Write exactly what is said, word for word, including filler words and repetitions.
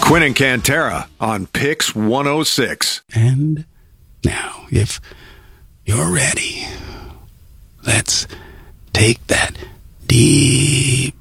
Quinn and Cantera on Pix one oh six. And now, if you're ready, let's take that deep